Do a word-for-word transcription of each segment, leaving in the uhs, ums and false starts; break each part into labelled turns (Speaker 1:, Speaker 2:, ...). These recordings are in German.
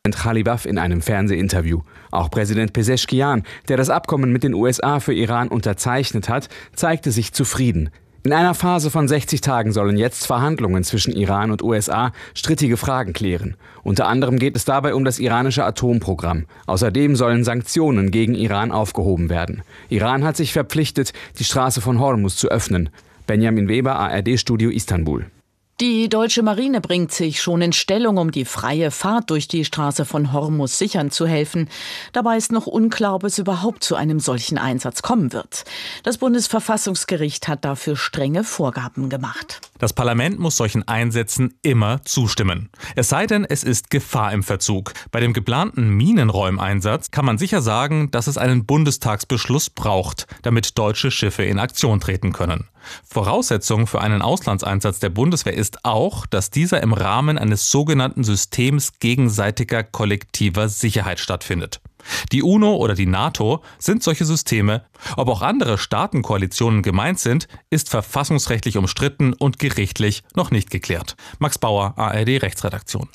Speaker 1: Ghalibaf in einem Fernsehinterview. Auch Präsident Pezeshkian, der das Abkommen mit den U S A für Iran unterzeichnet hat, zeigte sich zufrieden. In einer Phase von sechzig Tagen sollen jetzt Verhandlungen zwischen Iran und U S A strittige Fragen klären. Unter anderem geht es dabei um das iranische Atomprogramm. Außerdem sollen Sanktionen gegen Iran aufgehoben werden. Iran hat sich verpflichtet, die Straße von Hormuz zu öffnen. Benjamin Weber, A R D-Studio Istanbul.
Speaker 2: Die deutsche Marine bringt sich schon in Stellung, um die freie Fahrt durch die Straße von Hormuz sichern zu helfen. Dabei ist noch unklar, ob es überhaupt zu einem solchen Einsatz kommen wird. Das Bundesverfassungsgericht hat dafür strenge Vorgaben gemacht.
Speaker 3: Das Parlament muss solchen Einsätzen immer zustimmen. Es sei denn, es ist Gefahr im Verzug. Bei dem geplanten Minenräumeinsatz kann man sicher sagen, dass es einen Bundestagsbeschluss braucht, damit deutsche Schiffe in Aktion treten können. Voraussetzung für einen Auslandseinsatz der Bundeswehr ist auch, dass dieser im Rahmen eines sogenannten Systems gegenseitiger kollektiver Sicherheit stattfindet. Die UNO oder die NATO sind solche Systeme. Ob auch andere Staatenkoalitionen gemeint sind, ist verfassungsrechtlich umstritten und gerichtlich noch nicht geklärt. Max Bauer, A R D Rechtsredaktion.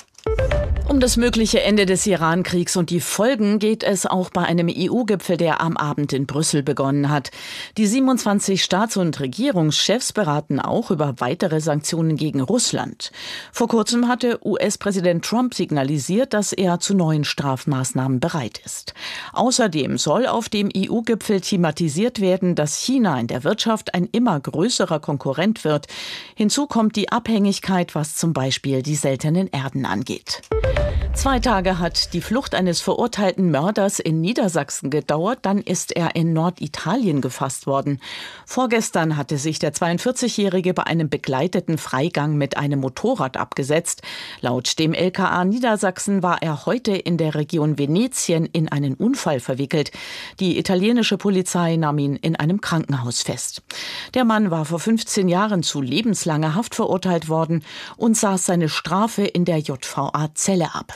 Speaker 2: Um das mögliche Ende des Iran-Kriegs und die Folgen geht es auch bei einem E U-Gipfel, der am Abend in Brüssel begonnen hat. Die siebenundzwanzig Staats- und Regierungschefs beraten auch über weitere Sanktionen gegen Russland. Vor kurzem hatte U S-Präsident Trump signalisiert, dass er zu neuen Strafmaßnahmen bereit ist. Außerdem soll auf dem E U-Gipfel thematisiert werden, dass China in der Wirtschaft ein immer größerer Konkurrent wird. Hinzu kommt die Abhängigkeit, was zum Beispiel die seltenen Erden angeht. Zwei Tage hat die Flucht eines verurteilten Mörders in Niedersachsen gedauert, dann ist er in Norditalien gefasst worden. Vorgestern hatte sich der zweiundvierzigjährige bei einem begleiteten Freigang mit einem Motorrad abgesetzt. Laut dem L K A Niedersachsen war er heute in der Region Venetien in einen Unfall verwickelt. Die italienische Polizei nahm ihn in einem Krankenhaus fest. Der Mann war vor fünfzehn Jahren zu lebenslanger Haft verurteilt worden und saß seine Strafe in der J V A-Zelle ab.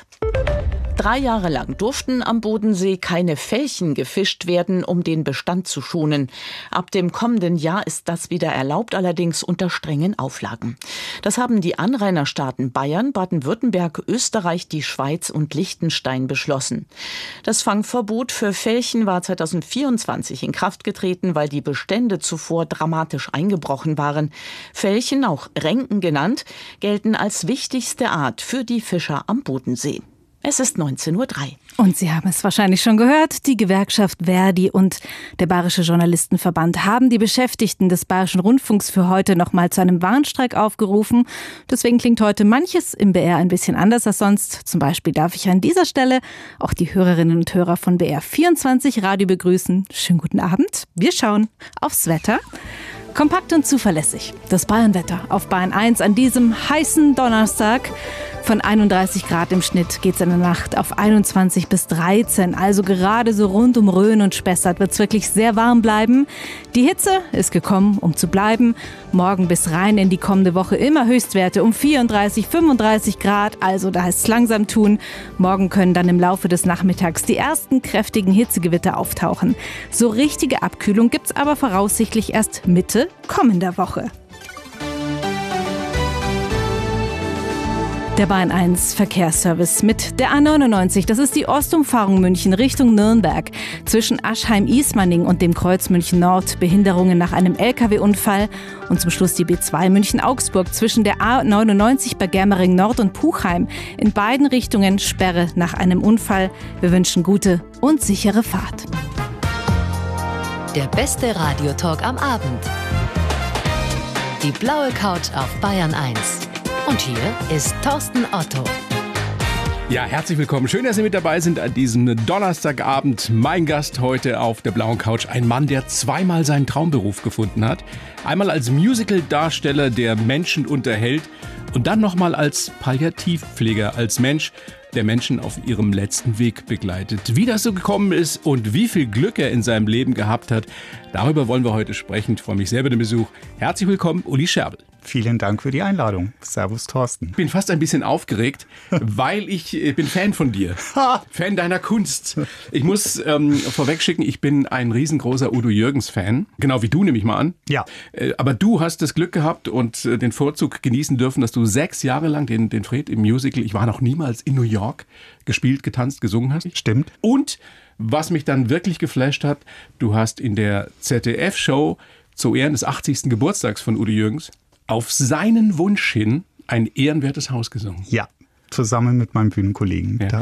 Speaker 2: Drei Jahre lang durften am Bodensee keine Felchen gefischt werden, um den Bestand zu schonen. Ab dem kommenden Jahr ist das wieder erlaubt, allerdings unter strengen Auflagen. Das haben die Anrainerstaaten Bayern, Baden-Württemberg, Österreich, die Schweiz und Liechtenstein beschlossen. Das Fangverbot für Felchen war zweitausendvierundzwanzig in Kraft getreten, weil die Bestände zuvor dramatisch eingebrochen waren. Felchen, auch Renken genannt, gelten als wichtigste Art für die Fischer am Bodensee. Es ist neunzehn Uhr drei.
Speaker 4: Und Sie haben es wahrscheinlich schon gehört, die Gewerkschaft Verdi und der Bayerische Journalistenverband haben die Beschäftigten des Bayerischen Rundfunks für heute noch mal zu einem Warnstreik aufgerufen. Deswegen klingt heute manches im B R ein bisschen anders als sonst. Zum Beispiel darf ich an dieser Stelle auch die Hörerinnen und Hörer von B R vierundzwanzig Radio begrüßen. Schönen guten Abend. Wir schauen aufs Wetter. Kompakt und zuverlässig. Das Bayernwetter auf Bayern eins an diesem heißen Donnerstag. Von einunddreißig Grad im Schnitt geht es in der Nacht auf einundzwanzig bis dreizehn. Also gerade so rund um Rhön und Spessart wird es wirklich sehr warm bleiben. Die Hitze ist gekommen, um zu bleiben. Morgen bis rein in die kommende Woche immer Höchstwerte um vierunddreißig, fünfunddreißig Grad. Also da heißt es langsam tun. Morgen können dann im Laufe des Nachmittags die ersten kräftigen Hitzegewitter auftauchen. So richtige Abkühlung gibt es aber voraussichtlich erst Mitte kommender Woche. Der Bayern eins Verkehrsservice mit der A neunundneunzig. Das ist die Ostumfahrung München Richtung Nürnberg. Zwischen Aschheim-Ismaning und dem Kreuz München Nord Behinderungen nach einem L K W-Unfall. Und zum Schluss die B zwei München-Augsburg zwischen der A neunundneunzig bei Germering Nord und Puchheim. In beiden Richtungen Sperre nach einem Unfall. Wir wünschen gute und sichere Fahrt.
Speaker 5: Der beste Radiotalk am Abend. Die blaue Couch auf Bayern eins. Und hier ist Thorsten Otto.
Speaker 6: Ja, herzlich willkommen. Schön, dass Sie mit dabei sind an diesem Donnerstagabend. Mein Gast heute auf der blauen Couch, ein Mann, der zweimal seinen Traumberuf gefunden hat. Einmal als Musical-Darsteller, der Menschen unterhält, und dann nochmal als Palliativpfleger, als Mensch, der Menschen auf ihrem letzten Weg begleitet. Wie das so gekommen ist und wie viel Glück er in seinem Leben gehabt hat, darüber wollen wir heute sprechen. Ich freue mich sehr über den Besuch. Herzlich willkommen, Uli Scherbel.
Speaker 7: Vielen Dank für die Einladung. Servus, Thorsten.
Speaker 6: Ich bin fast ein bisschen aufgeregt, weil ich äh, bin Fan von dir. Fan deiner Kunst. Ich muss ähm, vorweg schicken, ich bin ein riesengroßer Udo Jürgens-Fan. Genau wie du, nehme ich mal an.
Speaker 7: Ja.
Speaker 6: Äh, aber du hast das Glück gehabt und äh, den Vorzug genießen dürfen, dass du sechs Jahre lang den, den Fred im Musical Ich war noch niemals in New York gespielt, getanzt, gesungen hast.
Speaker 7: Stimmt.
Speaker 6: Und was mich dann wirklich geflasht hat, du hast in der Z D F-Show zu Ehren des achtzigsten Geburtstags von Udo Jürgens auf seinen Wunsch hin ein ehrenwertes Haus gesungen.
Speaker 7: Ja, zusammen mit meinem Bühnenkollegen.
Speaker 6: Ja.
Speaker 7: Da